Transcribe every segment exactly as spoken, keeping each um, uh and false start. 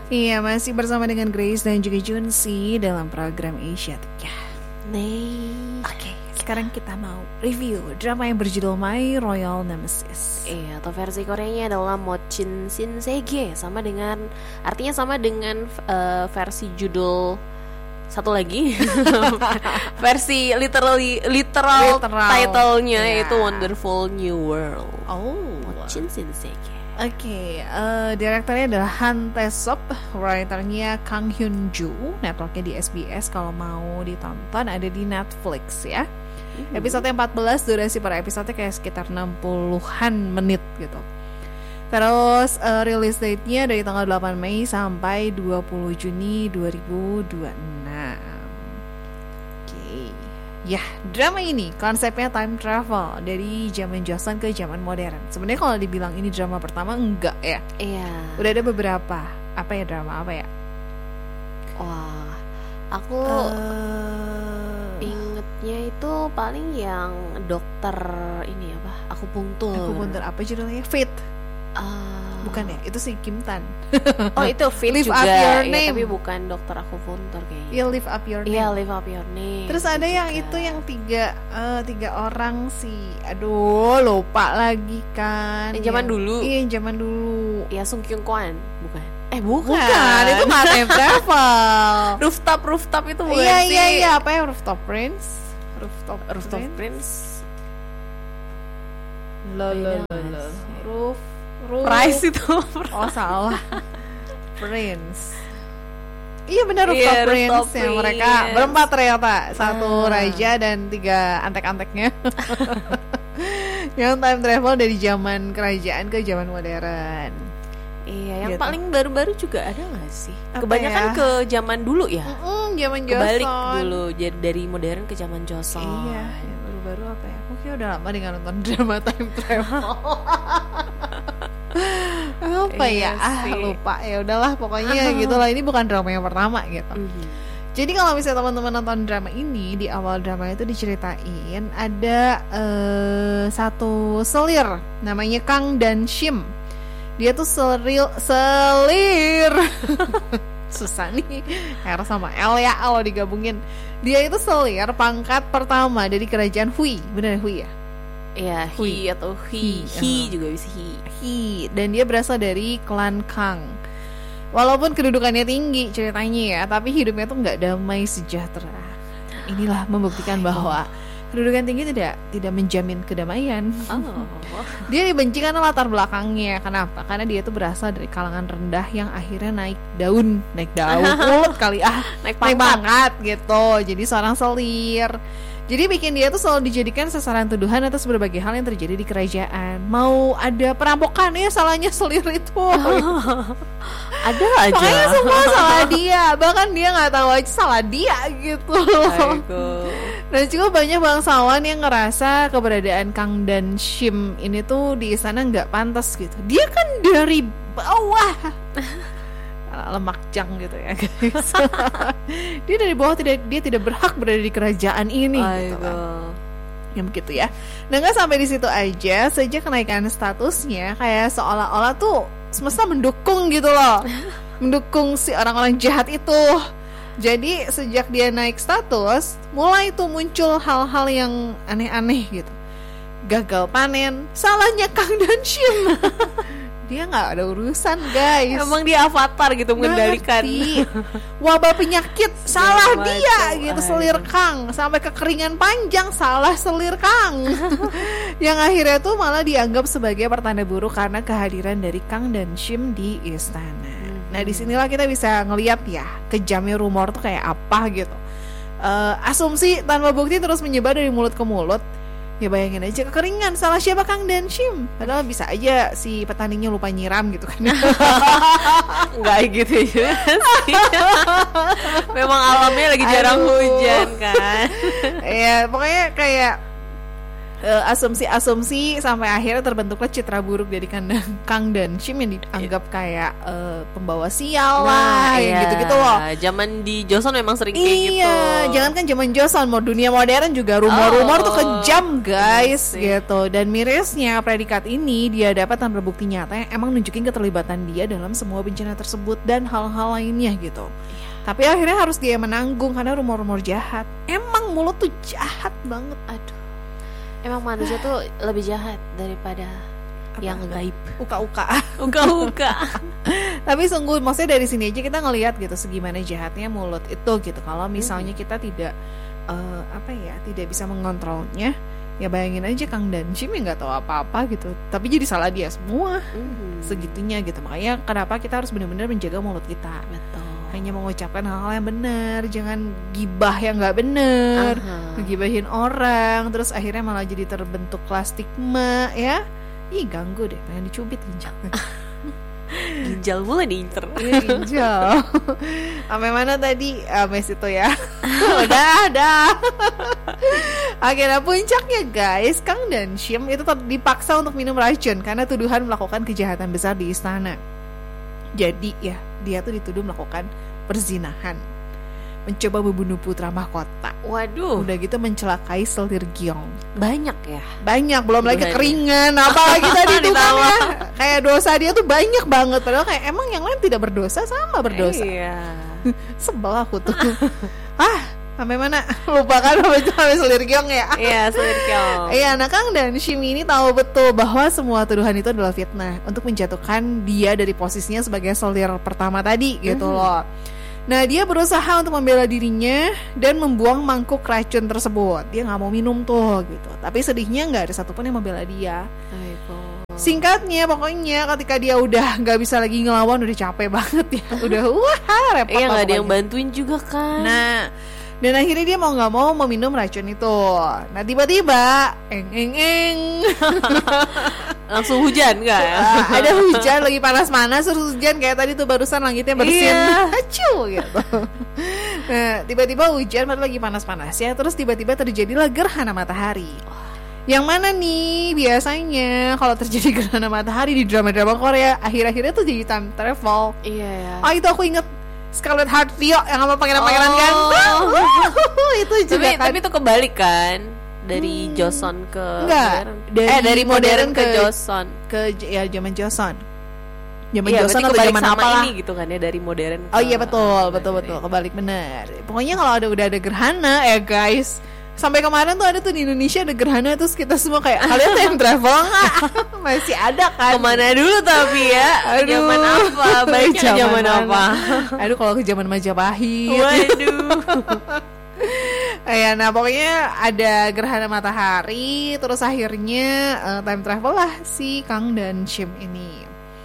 Iya, masih bersama dengan Grace dan juga Junsi dalam program Asia Tiga. Nih. Oke, sekarang kita mau review drama yang berjudul My Royal Nemesis. Iya, atau versi Koreanya adalah Mochin Shinsege, sama dengan artinya sama dengan uh, versi judul satu lagi. Versi literally literal, Literal. title-nya Yeah. itu Wonderful New World. Oh, Mochin Shinsege. Oke, okay, uh, direkturnya adalah Han Tae-sop, writernya Kang Hyun Joo, networknya di S B S. Kalau mau ditonton ada di Netflix ya. Mm-hmm. Episode empat belas, durasi per episode kayak sekitar enam puluhan menit gitu. Terus uh, release date-nya dari tanggal delapan Mei sampai dua puluh Juni dua ribu dua puluh enam. Ya, drama ini konsepnya time travel dari zaman Joseon ke zaman modern. Sebenarnya kalau dibilang ini drama pertama, enggak ya. Iya. Udah ada beberapa. Apa ya drama apa ya? Wah, aku Uh, ingetnya itu paling yang dokter ini apa? Aku puntur. aku puntur apa judulnya? Fate. Ah. Bukan ya? Itu si Kim Tan. Oh, itu Fit Live juga Up Your ya, Name. tapi bukan dokter aku puntur kayaknya. Iya, Live Up Your Name. Iya, Live Up Your Name. Terus ada yang juga. itu yang tiga eh, tiga orang sih. Aduh, lupa lagi kan. Yang zaman dulu. Iya, yang zaman dulu. Ya Sung Kyung Kwan, bukan? Eh, bukan. Bukan, itu nggak time travel. Rooftop Rooftop itu bukan Iya sih? iya iya, apa ya Rooftop Prince? Rooftop Rooftop Prince. Prince. Lo lo Beda lo nggak lo. sih? Roof Roof. Price itu. Oh salah. Prince. Iya benar Iya, Rooftop Prince Rooftop yang mereka Prince. berempat ternyata, satu Ah. raja dan tiga antek-anteknya. Yang time travel dari zaman kerajaan ke zaman modern. Iya, yang Gitu. paling baru-baru juga ada nggak sih? Apa Kebanyakan ya? ke zaman dulu ya. Mm, zaman Kebalik Joseon. dulu, jadi dari modern ke zaman Joseon. Iya, yang baru-baru apa ya? Oke, udah lama nih nggak nonton drama time travel. Apa Iya ya? Ah, sih. lupa. Ya udahlah, pokoknya gitulah. Ini bukan drama yang pertama gitu. Mhm. Jadi kalau misalnya teman-teman nonton drama ini, di awal drama itu diceritain ada eh, satu selir namanya Kang Dan Shim. Dia tuh selir selir. Susah nih R sama L ya kalau digabungin. Dia itu selir pangkat pertama dari kerajaan Hui. Bener Hui ya? Iya, Hui. Hi atau Hi, Hi, Hi uh. juga bisa Hi. Hi. Dan dia berasal dari klan Kang. Walaupun kedudukannya tinggi ceritanya ya, tapi hidupnya tuh nggak damai sejahtera. Inilah membuktikan bahwa kedudukan tinggi tidak tidak menjamin kedamaian. Oh. Dia dibenci karena latar belakangnya. Kenapa? Karena dia tuh berasal dari kalangan rendah yang akhirnya naik daun, naik daun mulut kali ah, Naik naik pangkat. pangkat gitu. Jadi seorang selir. Jadi bikin dia tuh selalu dijadikan sasaran tuduhan atas berbagai hal yang terjadi di kerajaan. Mau ada perampokan ya salahnya selir itu. Ada aja. Makanya semua salah dia. Bahkan dia nggak tahu aja salah dia gitu. Aiko. Dan juga banyak bangsawan yang ngerasa keberadaan Kang Dan Shim ini tuh di istana nggak pantas gitu. Dia kan dari bawah, lemak jang gitu ya guys. Dia dari bawah, tidak dia tidak berhak berada di kerajaan ini gitu Aiko. kan. Ya begitu ya. Nah nggak sampai di situ aja, sejak kenaikan statusnya kayak seolah-olah tuh semesta mendukung gitu loh, mendukung si orang-orang jahat itu. Jadi sejak dia naik status, mulai tuh muncul hal-hal yang aneh-aneh gitu. Gagal panen, salahnya Kang Dan Shim. Dia nggak ada urusan guys. Emang dia avatar gitu Nggak mengendalikan. ngerti. Wabah penyakit salah Segala dia macam. gitu, selir Kang. Sampai kekeringan panjang salah selir Kang. Yang akhirnya tuh malah dianggap sebagai pertanda buruk karena kehadiran dari Kang Dan Shim di istana. Nah disinilah kita bisa ngelihat ya kejamnya rumor tuh kayak apa gitu. Eh, asumsi tanpa bukti terus menyebar dari mulut ke mulut. Ya bayangin aja kekeringan, salah siapa Kang Dan Shim? Padahal bisa aja si petaninya lupa nyiram gitu kan. Enggak gitu juga sih. Memang alamnya lagi jarang Aduh. hujan kan. Ya pokoknya kayak uh, asumsi-asumsi sampai akhirnya terbentuklah citra buruk dari Kang dan, Kang dan Shim yang dianggap kayak uh, pembawa sial lah, Nah, yang iya. gitu-gitu loh. Zaman di Joseon memang sering kayak gitu. Iya, jangan kan zaman Joseon, mau dunia modern juga rumor-rumor Oh, tuh kejam guys, iya sih. gitu. Dan mirisnya predikat ini dia dapat tanpa bukti nyata yang emang nunjukin keterlibatan dia dalam semua bencana tersebut dan hal-hal lainnya gitu. Tapi akhirnya harus dia menanggung karena rumor-rumor jahat. Emang mulut tuh jahat banget. Aduh. Emang manusia tuh lebih jahat daripada Apa? yang gaib. Uka-uka. Uka-uka. Tapi sungguh, maksudnya dari sini aja kita ngelihat gitu segimana jahatnya mulut itu gitu. Kalau misalnya kita tidak uh, apa ya, tidak bisa mengontrolnya, ya bayangin aja Kang dan Shim ya nggak tahu apa-apa gitu. Tapi jadi salah dia semua Hmm. segitunya gitu. Makanya kenapa kita harus benar-benar menjaga mulut kita. Betul. Hanya mengucapkan hal-hal yang benar, jangan gibah yang nggak benar, Aha. ngegibahin orang, terus akhirnya malah jadi terbentuk stigma ya. Ih ganggu deh, pengen dicubit ginjalnya. Ginjal mulai diincer. Iya ginjal. Sampai mana tadi? Sampai situ ya. Udah, udah. Akhirnya puncaknya guys, Kang dan Shim itu ter- dipaksa untuk minum racun karena tuduhan melakukan kejahatan besar di istana. Jadi ya, dia tuh dituduh melakukan perzinahan, mencoba membunuh putra mahkota. Waduh, Udah gitu mencelakai selir Gyeong. banyak ya. Banyak, belum lagi Tuduhannya. kekeringan, apalagi tadi itu kan Ditambah. ya. Kayak dosa dia tuh banyak banget. Padahal kayak emang yang lain tidak berdosa sama berdosa. Iya. Sebel aku tuh. Ah, sampai mana? Lupa kan sampai selir Gyeong ya. Iya, selir Gyeong. Iya, nah Kang dan Shim ini tahu betul bahwa semua tuduhan itu adalah fitnah untuk menjatuhkan dia dari posisinya sebagai selir pertama tadi gitu loh. Nah dia berusaha untuk membela dirinya dan membuang mangkuk racun tersebut. Dia nggak mau minum tuh gitu. Tapi sedihnya nggak ada satupun yang membela dia. Aiko. Singkatnya pokoknya ketika dia udah nggak bisa lagi ngelawan, udah capek banget ya, udah wah repot Iya, lah nggak ada yang pokoknya. bantuin juga kan. Nah, dan akhirnya dia mau nggak mau meminum racun itu. Nah tiba-tiba, eng eng eng, Langsung hujan nggak ya? Ah, ada hujan lagi panas-panas, terus hujan kayak tadi tuh barusan langitnya bersin, Iya. hacu gitu. Nah tiba-tiba hujan, padahal lagi panas-panas ya, terus tiba-tiba terjadilah gerhana matahari. Yang mana nih biasanya kalau terjadi gerhana matahari di drama-drama Korea, akhir-akhirnya tuh jadi time travel. Iya ya. Oh itu aku inget Scarlett Heart Vio yang sama pangeran-pangeran Oh. ganteng. Itu juga Tapi kan. tapi itu kebalik kan dari Hmm. Joseon ke Enggak, modern. dari eh dari modern modern ke, ke- Joseon. ke ya zaman Joseon. Zaman Iya, Joseon berarti atau kebalik zaman sama apa lah? ini gitu kan ya, dari modern. Oh ke iya betul, betul modern. betul kebalik benar. Pokoknya kalau ada udah ada gerhana ya guys. Sampai kemarin tuh ada tuh di Indonesia ada gerhana, terus kita semua kayak kalian tuh yang travel nggak? Masih ada kan? Kemana dulu tapi ya? Aduh. Zaman apa? Baiknya Zaman zaman mana? apa? Aduh kalau ke zaman Majapahit. Waduh. Ya, nah pokoknya ada gerhana matahari, terus akhirnya eh, time travel lah si Kang dan Shim ini.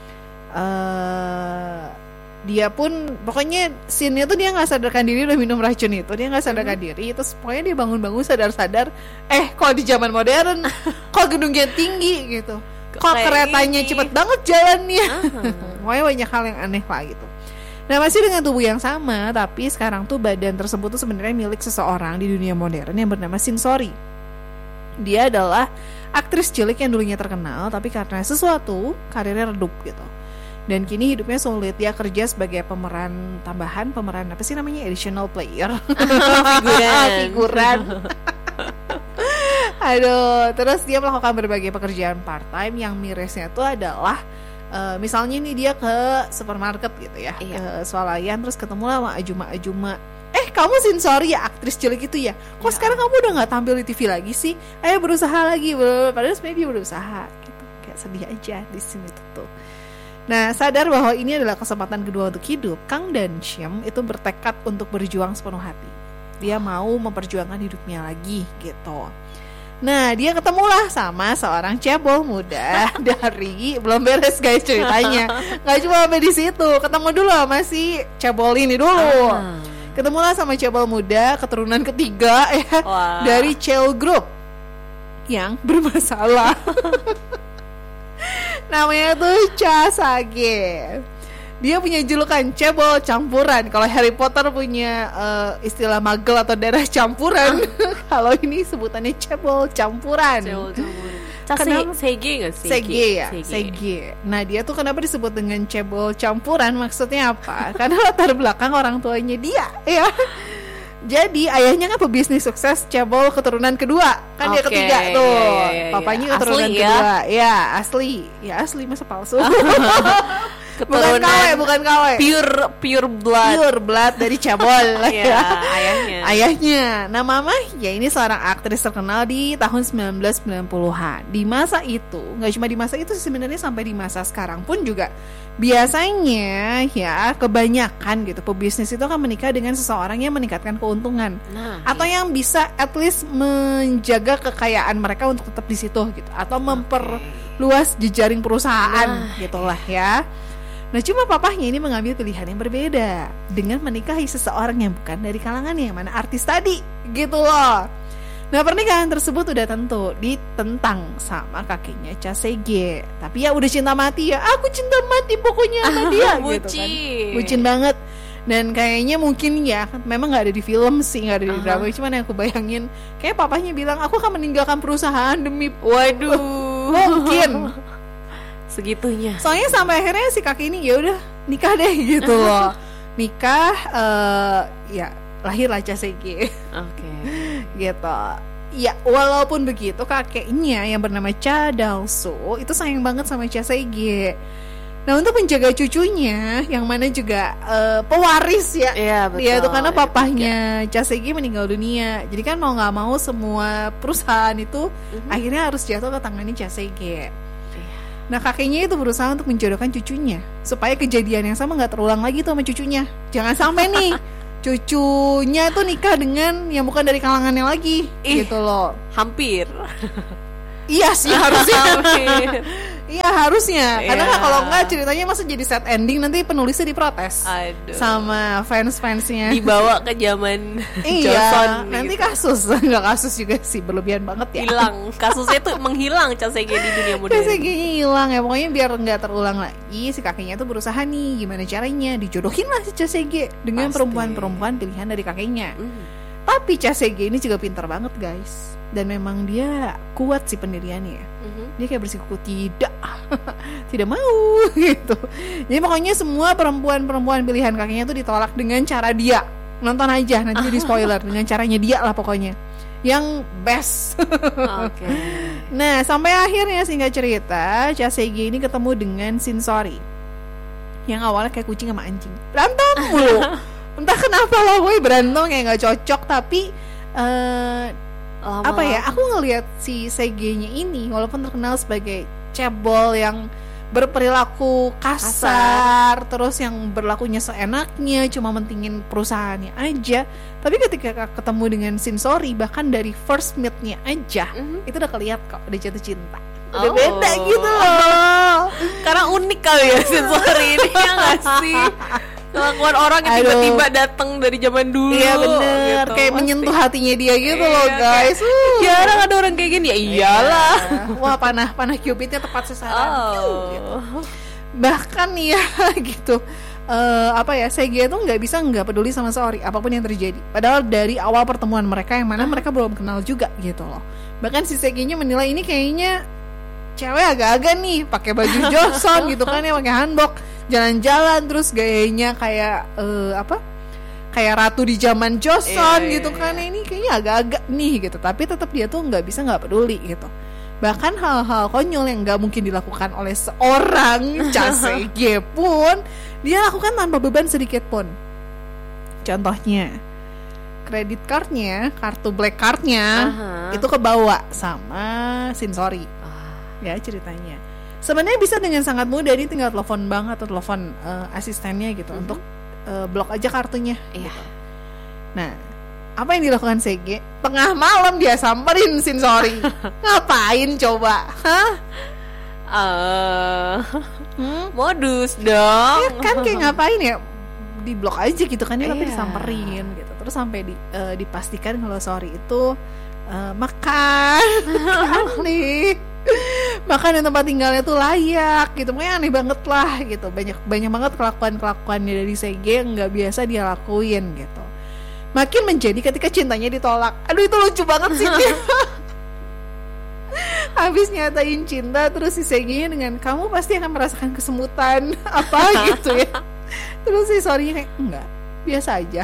Eh dia pun pokoknya scene-nya tuh dia nggak sadarkan diri udah minum racun itu, dia nggak sadarkan diri, terus pokoknya dia bangun-bangun sadar-sadar, eh kok di zaman modern, kok gedungnya tinggi gitu, kok Kayak keretanya ini. cepet banget jalannya, Aha. pokoknya banyak hal yang aneh lah gitu. Nah masih dengan tubuh yang sama, tapi sekarang tuh badan tersebut tuh sebenarnya milik seseorang di dunia modern yang bernama Shin Sori. Dia adalah aktris cilik yang dulunya terkenal, tapi karena sesuatu karirnya redup gitu. Dan kini hidupnya sulit, dia kerja sebagai pemeran tambahan, pemeran apa sih namanya, additional player, Figuran. figuran. Aduh, terus dia melakukan berbagai pekerjaan part time yang mirisnya tuh adalah Uh, misalnya nih dia ke supermarket gitu ya, Iya. ke swalayan, terus ketemu lah sama Ajuma-Ajuma. Eh kamu Shin Sori ya, aktris cilik itu ya? Kok Ya. sekarang kamu udah nggak tampil di T V lagi sih? Ayo berusaha lagi, padahal sebenarnya dia berusaha gitu. Kayak sedih aja di sini tuh. Nah sadar bahwa ini adalah kesempatan kedua untuk hidup, Kang dan Shim itu bertekad untuk berjuang sepenuh hati. Dia mau memperjuangkan hidupnya lagi gitu. Nah dia ketemulah sama seorang cebol muda dari, belum beres guys ceritanya, nggak cuma sampai di situ, ketemu dulu sama si cebol ini dulu, Ah. ketemulah sama cebol muda keturunan ketiga ya Wah. dari Cheol Group yang bermasalah. Namanya tuh Cha Sage. Dia punya julukan cebol campuran. Kalau Harry Potter punya uh, istilah magel atau darah campuran. Kalau ini sebutannya cebol campuran. Cebol campuran. Kenapa? Sege nggak sih? Sege ya, Sege. Sege. Nah dia tuh kenapa disebut dengan cebol campuran? Maksudnya apa? Karena latar belakang orang tuanya dia, ya. Jadi ayahnya kan pebisnis sukses, cebol keturunan kedua, kan okay, dia ketiga tuh, yeah, yeah, yeah, yeah. papanya keturunan asli, kedua, ya? ya asli, ya asli masa palsu. Bukan K W, bukan K W. Pure pure blood. Pure blood dari cebol ya, ayahnya. Ayahnya. Nah, mama ya ini seorang aktris terkenal di tahun sembilan belas sembilan puluhan. Di masa itu, nggak cuma di masa itu sebenarnya sampai di masa sekarang pun juga biasanya ya kebanyakan gitu pebisnis itu akan menikah dengan seseorang yang meningkatkan keuntungan. Nah, atau iya. yang bisa at least menjaga kekayaan mereka untuk tetap di situ gitu atau memperluas jejaring perusahaan nah, gitulah ya. Nah cuma papahnya ini mengambil pilihan yang berbeda dengan menikahi seseorang yang bukan dari kalangannya, yang mana artis tadi gitu loh. Nah pernikahan tersebut udah tentu ditentang sama kakeknya Cha Sege. Tapi ya udah cinta mati ya, aku cinta mati pokoknya sama dia gitu kan. Bucin banget. Dan kayaknya mungkin ya memang gak ada di film sih, gak ada di drama. Uh-huh. Cuman yang aku bayangin kayak papahnya bilang aku akan meninggalkan perusahaan demi waduh mungkin segitunya. Soalnya sampai akhirnya si kakek ini ya udah nikah deh gitu loh. Nikah uh, ya lahirlah Cha Sege. Oke. Okay. Gitu. Ya walaupun begitu kakeknya yang bernama Cha Dal-soo itu sayang banget sama Cha Sege. Nah untuk menjaga cucunya yang mana juga uh, pewaris ya. Iya betul. Ya itu karena papahnya Cha Sege meninggal dunia. Jadi kan mau nggak mau semua perusahaan itu uh-huh. akhirnya harus jatuh ke tangannya Cha Sege. Nah kakeknya itu berusaha untuk menjodohkan cucunya supaya kejadian yang sama gak terulang lagi tuh sama cucunya. Jangan sampai nih cucunya tuh nikah dengan yang bukan dari kalangannya lagi. Ih, gitu loh. Hampir. Iya sih harusnya. Iya harusnya. Karena yeah. kalau enggak ceritanya masa jadi sad ending, nanti penulisnya diprotes. Aduh. Sama fans-fansnya. Dibawa ke zaman iya, Joseon. Nanti gitu. Kasus. Enggak kasus juga sih, berlebihan banget ya. Hilang. Kasusnya tuh menghilang Cha Sege di dunia modern. Cha Sege-nya hilang ya. Pokoknya biar enggak terulang lagi, si kakeknya tuh berusaha nih gimana caranya dijodohin lah si Cha Sege dengan Pasti. perempuan-perempuan pilihan dari kakeknya. Mm. Tapi Cha Sege ini juga pintar banget guys. Dan memang dia kuat sih pendiriannya. Mm-hmm. Dia kayak bersikuku tidak, tidak mau gitu. Jadi pokoknya semua perempuan-perempuan pilihan kakeknya itu ditolak dengan cara dia. Nonton aja nanti jadi spoiler dengan caranya dia lah pokoknya. Yang best. Okay. Nah sampai akhirnya singkat cerita Cha Sege ini ketemu dengan Shin Sori yang awalnya kayak kucing sama anjing. Berantem mulu. Entah kenapa lah gue berantem kayak gak cocok. Tapi uh, Lama-lama. Apa ya, aku ngelihat si Sege-nya ini walaupun terkenal sebagai cebol yang berperilaku kasar, kasar, terus yang berlakunya seenaknya, cuma mentingin perusahaannya aja. Tapi ketika ketemu dengan Shin Sori, bahkan dari first meet-nya aja, mm-hmm. itu udah kelihatan kok udah jatuh cinta. Udah oh. beda gitu loh. Karena unik kali ya Shin Sori ini ya gak sih? Kelakuan orang yang Aduh. tiba-tiba datang dari zaman dulu. Iya bener gitu. Kayak menyentuh hatinya dia gitu iya, loh guys. uh. Jarang ada orang kayak gini. Ya iyalah. Iya. Wah panah panah Cupidnya tepat sasaran. Oh. Gitu. Bahkan ya gitu uh, apa ya Sege tuh nggak bisa nggak peduli sama Sori apapun yang terjadi. Padahal dari awal pertemuan mereka yang mana uh. mereka belum kenal juga gitu loh. Bahkan si Sege-nya menilai ini kayaknya cewek agak-agak nih pakai baju Joseon gitu kan ya, pakai hanbok, jalan-jalan terus gayanya kayak uh, apa? Kayak ratu di zaman Joseon yeah, gitu yeah, kan. Yeah. Ini kayaknya agak-agak nih gitu. Tapi tetap dia tuh nggak bisa nggak peduli gitu. Bahkan hal-hal konyol yang nggak mungkin dilakukan oleh seorang Cha Sege pun dia lakukan tanpa beban sedikit pun. Contohnya kredit cardnya, kartu black cardnya uh-huh. itu kebawa sama Shin Sori. Ya ceritanya sebenarnya bisa dengan sangat mudah, dia tinggal telepon bank atau telepon uh, asistennya gitu mm-hmm. untuk uh, blok aja kartunya. Iya. Gitu. Nah apa yang dilakukan Sege? Tengah malam dia samperin Shin Sori. Ngapain coba? Hah? Uh, hmm? Modus dong. Ya kan kayak ngapain ya? Di blok aja gitu kan dia yeah. tapi disamperin gitu. Terus sampai di, uh, dipastikan kalau Sori itu uh, makan. Aneh. makan dan tempat tinggalnya tuh layak gitu, pokoknya aneh banget lah gitu, banyak banyak banget kelakuan kelakuannya dari Sege yang nggak biasa dia lakuin gitu. Makin menjadi ketika cintanya ditolak. Aduh itu lucu banget sih. Habis nyatain cinta terus si Sege-nya dengan kamu pasti akan merasakan kesemutan apa gitu ya. Terus si Sorry-nya kayak enggak, biasa aja.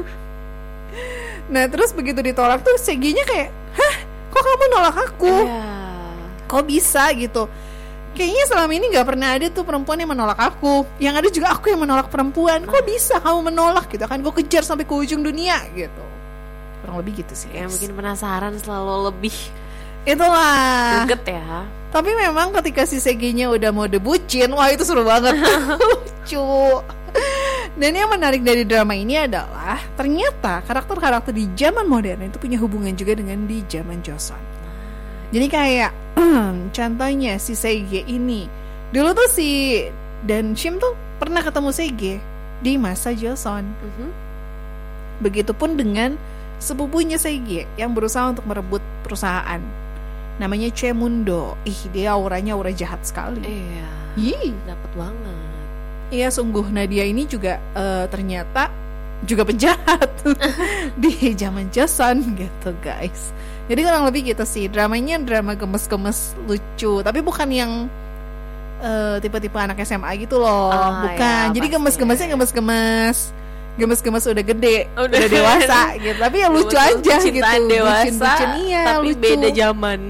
Nah terus begitu ditolak tuh Sege-nya kayak, hah kok kamu nolak aku? Yeah. Kok bisa gitu? Kayaknya selama ini gak pernah ada tuh perempuan yang menolak aku. Yang ada juga aku yang menolak perempuan. Kok bisa kamu menolak gitu? Akan gue kejar sampai ke ujung dunia gitu. Kurang lebih gitu sih. Yang bikin penasaran selalu lebih. Itulah. Greget ya. Tapi memang ketika si Sege-nya udah mau debucin, wah itu seru banget. Lucu. Dan yang menarik dari drama ini adalah ternyata karakter-karakter di zaman modern itu punya hubungan juga dengan di zaman Joseon. Jadi kayak contohnya si Sege ini, dulu tuh si Dan Shim tuh pernah ketemu Sege di masa Joseon. Mm-hmm. Begitupun dengan sepupunya Sege yang berusaha untuk merebut perusahaan. Namanya Chemundo. Ih, dia auranya aura jahat sekali. Iya. Ih, dapat banget. Iya, sungguh Nadia ini juga uh, ternyata juga penjahat di zaman Joseon gitu, guys. Jadi kurang lebih gitu sih. Dramanya drama gemes-gemes lucu, tapi bukan yang uh, tipe-tipe anak S M A gitu loh, ah, bukan. Ya, Jadi gemes-gemesnya gemes-gemes. Gemes-gemes udah gede, udah, udah dewasa gitu. Tapi ya lucu Betul, aja gitu. Dewasa, bucin-bucin iya, tapi lucu. Beda zaman.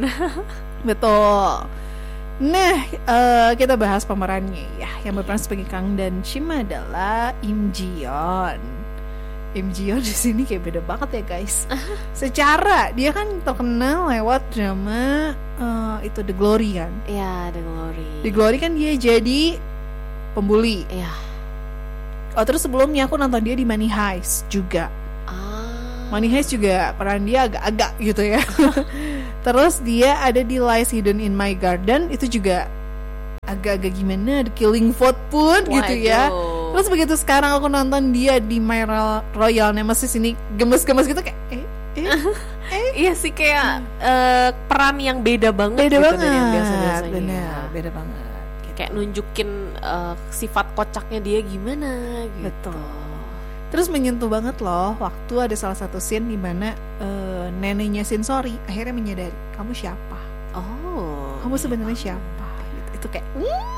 Betul. Nah, uh, kita bahas pemerannya ya. Yang berperan sebagai Kang Dan Shim adalah Im Ji-yeon. Im Ji-yeon di sini kayak beda banget ya, guys. Secara dia kan terkenal lewat drama uh, itu The Glory kan. Iya, The Glory. The Glory kan dia jadi pembuli. Iya. Oh, terus sebelumnya aku nonton dia di Money Heist juga. Ah. Money Heist juga peran dia agak-agak gitu ya. Terus dia ada di Lies Hidden in My Garden, itu juga agak-agak gimana, The Killing Floor pun Waduh. gitu ya. Terus begitu sekarang aku nonton dia di My Royal Nemesis ini gemes-gemes gitu kayak eh eh, eh. Iya sih kayak uh, peran yang beda banget. Beda gitu banget. dari yang biasa-biasanya. Benar, beda banget. Gitu. Kayak nunjukin uh, sifat kocaknya dia gimana gitu. Betul. Terus menyentuh banget loh waktu ada salah satu scene di mana uh, neneknya Shinsori akhirnya menyadari kamu siapa? Oh, kamu sebenarnya siapa? Gitu. Itu kayak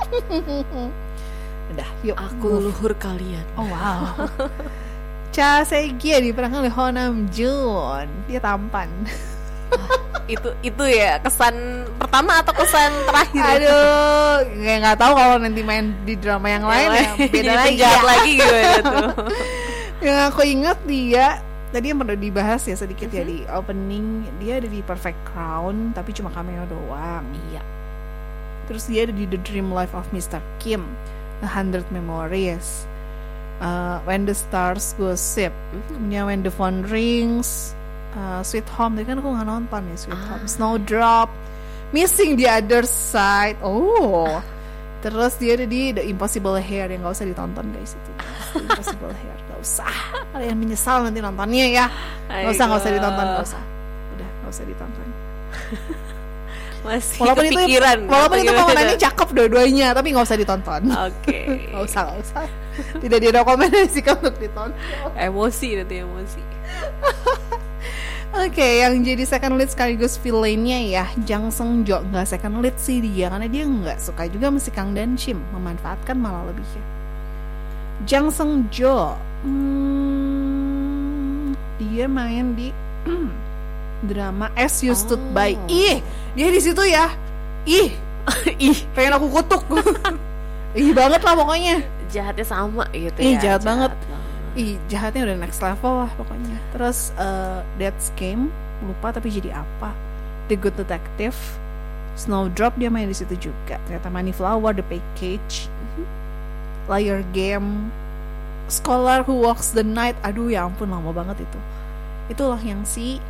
udah, yuk aku move. leluhur kalian. Oh wow. Cha Se-gye diperankan oleh Ho Nam Joon. Dia tampan. itu itu ya kesan pertama atau kesan terakhir? Aduh, nggak nggak tahu kalau nanti main di drama yang lain ya beda lagi. Jahat lagi gimana tuh? Yang aku ingat dia tadi yang pernah dibahas ya sedikit mm-hmm. ya di opening, dia ada di Perfect Crown tapi cuma cameo doang. Iya. Terus dia ada di The Dream Life of mister Kim, The Hundred Memories, uh, When the Stars Gossip, mm-hmm. kemudian When the Phone Rings, uh, Sweet Home. Tadi kan aku nggak nonton ya Sweet ah. Home, Snowdrop, Missing the Other Side. Oh. Terus dia ada di The Impossible Hair yang gak usah ditonton guys itu. The Impossible Hair gak usah. Kalian menyesal nanti nontonnya ya. Gak usah, gak usah ditonton, gak usah. Udah, gak usah ditonton. Masih walaupun kepikiran. Itu, walaupun itu pemenangnya cakep dua-duanya, tapi gak usah ditonton. Oke. Okay. Gak usah, gak usah. Tidak direkomendasikan untuk ditonton. Emosi nanti emosi. Oke, okay, yang jadi second lead sekaligus villainnya ya Jang Seung Jo. Nggak second lead sih dia, karena dia nggak suka juga mesti Kang Dan Shim, memanfaatkan malah lebihnya. Jang Seung Jo, hmm, dia main di drama As You Stood oh. By. Ih, dia di situ ya. Ih, ih, pengen aku kutuk. Ih banget lah pokoknya. Jahatnya sama gitu Ih, ya. jahat, jahat banget. Ih, jahatnya udah next level lah pokoknya. Terus uh, Death's Game, lupa tapi jadi apa. The Good Detective, Snowdrop dia main di situ juga. Ternyata Money Flower, The Package, mm-hmm. Liar Game, Scholar Who Walks the Night. Aduh ya ampun lama banget itu. Itulah yang si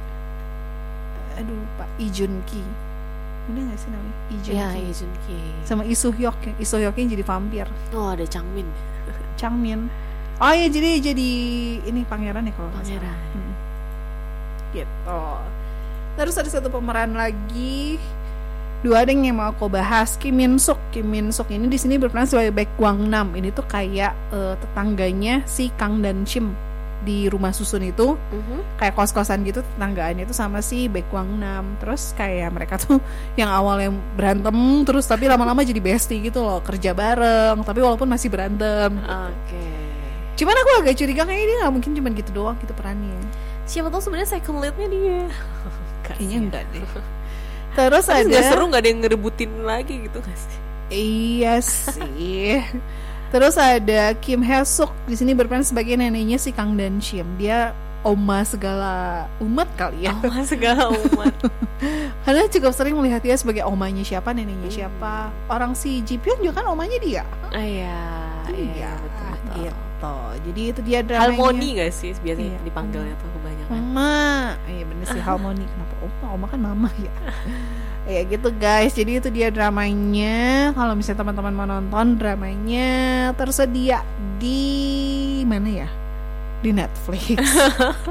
aduh lupa, Lee Jun Ki. Udah gak sih namanya? Lee Jun ya, Ki. Lee Jun Ki. Sama Lee Soo Hyuk. Lee Soo Hyuk jadi vampir. Oh, ada Changmin. Changmin. Oh iya, jadi jadi ini pangeran ya kalau pangeran. Hmm. Gitu. Terus ada satu pemeran lagi. dua ada yang mau aku bahas, Kim Min Suk. Kim Min Suk ini di sini berperan sebagai Baek Gwang Nam. Ini tuh kayak uh, tetangganya si Kang Dan Shim di rumah susun itu, Mhm. kayak kos-kosan gitu, tetanggaannya itu sama si Baek Gwang Nam. Terus kayak mereka tuh yang awalnya berantem terus tapi lama-lama jadi bestie gitu loh, kerja bareng tapi walaupun masih berantem. Oke. Cuman aku agak curiga kayaknya dia nggak mungkin cuman gitu doang gitu perannya. Siapa tahu sebenarnya second lead-nya dia. Kayaknya enggak deh. Terus Tapi ada nggak seru, nggak ada yang ngerebutin lagi gitu nggak sih? Iya sih. Terus ada Kim Hae Suk di sini berperan sebagai neneknya si Kang Dan Shim. Dia oma segala umat kali ya. Oma segala umat. Karena cukup sering melihat dia sebagai omanya siapa, neneknya siapa. Orang si Ji Pyong juga kan omanya dia. Ah, iya, iya, betul, betul. Gitu. Jadi itu dia dramanya. Harmoni gak sih biasanya Iya. dipanggilnya tuh kebanyakan. Mama. Iya bener sih Harmoni. Kenapa oma? Oma kan mama ya. Ya gitu guys. Jadi itu dia dramanya. Kalau misalnya teman-teman mau nonton, dramanya tersedia di mana ya? Di Netflix.